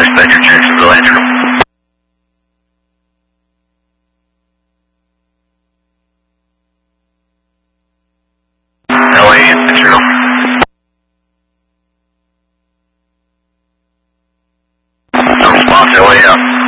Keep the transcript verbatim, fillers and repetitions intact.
dispatcher, Jacksonville, Andrew. L A, Israel. No response, L A, yeah.